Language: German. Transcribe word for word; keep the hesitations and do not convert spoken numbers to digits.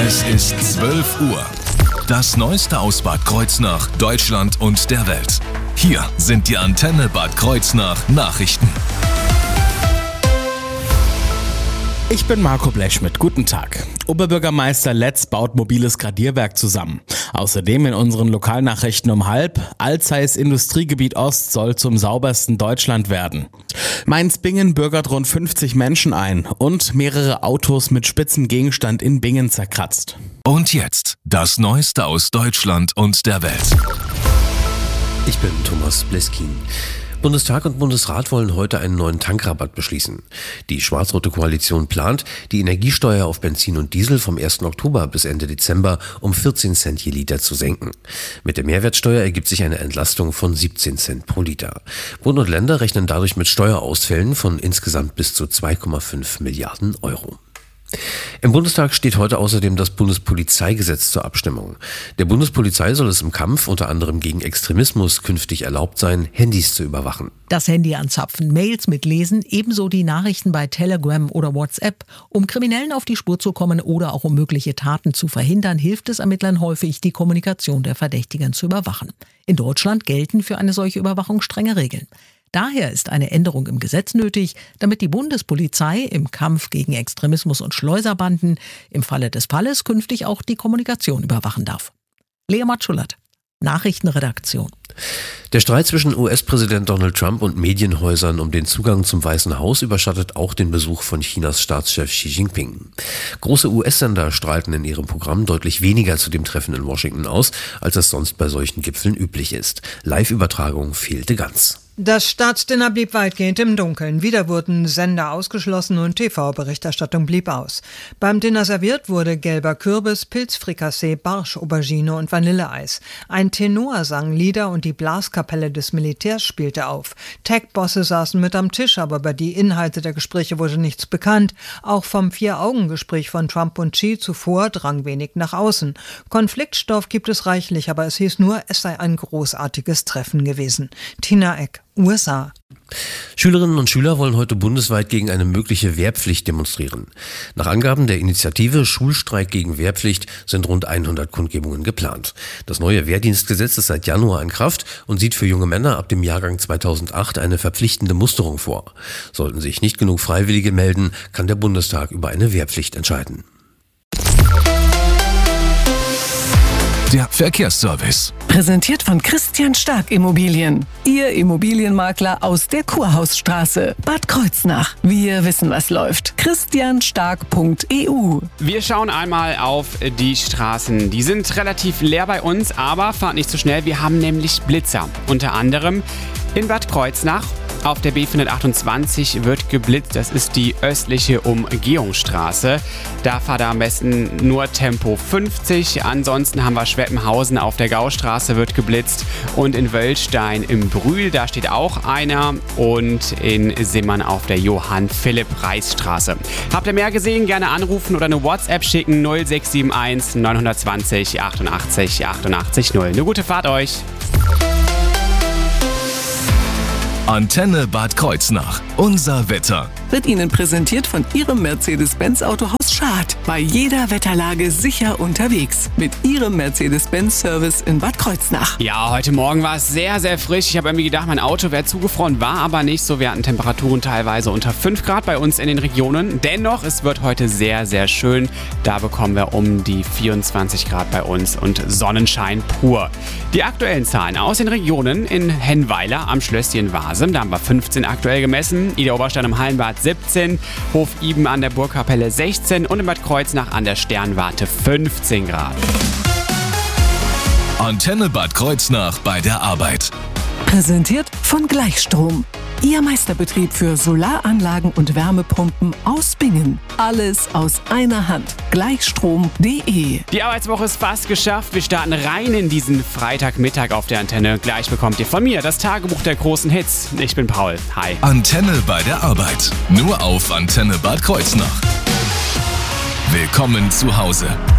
Es ist zwölf Uhr. Das Neueste aus Bad Kreuznach, Deutschland und der Welt. Hier sind die Antenne Bad Kreuznach Nachrichten. Ich bin Marco Blechschmidt. Guten Tag. Oberbürgermeister Letz baut mobiles Gradierwerk zusammen. Außerdem in unseren Lokalnachrichten um halb, Alzeis Industriegebiet Ost soll zum saubersten Deutschland werden. Mainz-Bingen bürgert rund fünfzig Menschen ein und mehrere Autos mit spitzem Gegenstand in Bingen zerkratzt. Und jetzt das Neueste aus Deutschland und der Welt. Ich bin Thomas Bleskin. Bundestag und Bundesrat wollen heute einen neuen Tankrabatt beschließen. Die schwarz-rote Koalition plant, die Energiesteuer auf Benzin und Diesel vom ersten Oktober bis Ende Dezember um vierzehn Cent je Liter zu senken. Mit der Mehrwertsteuer ergibt sich eine Entlastung von siebzehn Cent pro Liter. Bund und Länder rechnen dadurch mit Steuerausfällen von insgesamt bis zu zwei Komma fünf Milliarden Euro. Im Bundestag steht heute außerdem das Bundespolizeigesetz zur Abstimmung. Der Bundespolizei soll es im Kampf unter anderem gegen Extremismus künftig erlaubt sein, Handys zu überwachen. Das Handy anzapfen, Mails mitlesen, ebenso die Nachrichten bei Telegram oder WhatsApp. Um Kriminellen auf die Spur zu kommen oder auch um mögliche Taten zu verhindern, hilft es Ermittlern häufig, die Kommunikation der Verdächtigen zu überwachen. In Deutschland gelten für eine solche Überwachung strenge Regeln. Daher ist eine Änderung im Gesetz nötig, damit die Bundespolizei im Kampf gegen Extremismus und Schleuserbanden im Falle des Falles künftig auch die Kommunikation überwachen darf. Lea Matschulert, Nachrichtenredaktion. Der Streit zwischen U S-Präsident Donald Trump und Medienhäusern um den Zugang zum Weißen Haus überschattet auch den Besuch von Chinas Staatschef Xi Jinping. Große U S-Sender strahlten in ihrem Programm deutlich weniger zu dem Treffen in Washington aus, als es sonst bei solchen Gipfeln üblich ist. Live-Übertragung fehlte ganz. Das Staatsdinner blieb weitgehend im Dunkeln. Wieder wurden Sender ausgeschlossen und T V-Berichterstattung blieb aus. Beim Dinner serviert wurde gelber Kürbis, Pilzfrikassee, Barsch, Aubergine und Vanilleeis. Ein Tenor sang Lieder und die Blaskapelle des Militärs spielte auf. Tech-Bosse saßen mit am Tisch, aber über die Inhalte der Gespräche wurde nichts bekannt. Auch vom Vier-Augen-Gespräch von Trump und Xi zuvor drang wenig nach außen. Konfliktstoff gibt es reichlich, aber es hieß nur, es sei ein großartiges Treffen gewesen. Tina Eck, U S A. Schülerinnen und Schüler wollen heute bundesweit gegen eine mögliche Wehrpflicht demonstrieren. Nach Angaben der Initiative Schulstreik gegen Wehrpflicht sind rund hundert Kundgebungen geplant. Das neue Wehrdienstgesetz ist seit Januar in Kraft und sieht für junge Männer ab dem Jahrgang zweitausendacht eine verpflichtende Musterung vor. Sollten sich nicht genug Freiwillige melden, kann der Bundestag über eine Wehrpflicht entscheiden. Der Verkehrsservice. Präsentiert von Christian Stark Immobilien. Ihr Immobilienmakler aus der Kurhausstraße. Bad Kreuznach. Wir wissen, was läuft. christian stark punkt e u. Wir schauen einmal auf die Straßen. Die sind relativ leer bei uns, aber fahrt nicht zu schnell. Wir haben nämlich Blitzer. Unter anderem in Bad Kreuznach. Auf der B vierhundertachtundzwanzig wird geblitzt, das ist die östliche Umgehungsstraße. Da fahrt ihr am besten nur Tempo fünfzig. Ansonsten haben wir Schweppenhausen auf der Gaustraße wird geblitzt und in Wöllstein im Brühl, da steht auch einer und in Simmern auf der Johann-Philipp-Reiß-Straße. Habt ihr mehr gesehen? Gerne anrufen oder eine WhatsApp schicken null sechs sieben eins neun zwei null achtundachtzig achtundachtzig null. Eine gute Fahrt euch! Antenne Bad Kreuznach. Unser Wetter. Wird Ihnen präsentiert von Ihrem Mercedes-Benz Autohaus Schad. Bei jeder Wetterlage sicher unterwegs. Mit Ihrem Mercedes-Benz-Service in Bad Kreuznach. Ja, heute Morgen war es sehr, sehr frisch. Ich habe irgendwie gedacht, mein Auto wäre zugefroren, war aber nicht so. Wir hatten Temperaturen teilweise unter fünf Grad bei uns in den Regionen. Dennoch, es wird heute sehr, sehr schön. Da bekommen wir um die vierundzwanzig Grad bei uns und Sonnenschein pur. Die aktuellen Zahlen aus den Regionen: in Hennweiler am Schlösschen Wasem, da haben wir fünfzehn aktuell gemessen. Ida Oberstein am Hallenbad siebzehn, Hof Iben an der Burgkapelle sechzehn und in Bad Kreuznach an der Sternwarte fünfzehn Grad. Antenne Bad Kreuznach bei der Arbeit. Präsentiert von Gleichstrom. Ihr Meisterbetrieb für Solaranlagen und Wärmepumpen aus Bingen. Alles aus einer Hand. Gleichstrom punkt de. Die Arbeitswoche ist fast geschafft. Wir starten rein in diesen Freitagmittag auf der Antenne. Gleich bekommt ihr von mir das Tagebuch der großen Hits. Ich bin Paul. Hi. Antenne bei der Arbeit. Nur auf Antenne Bad Kreuznach. Willkommen zu Hause.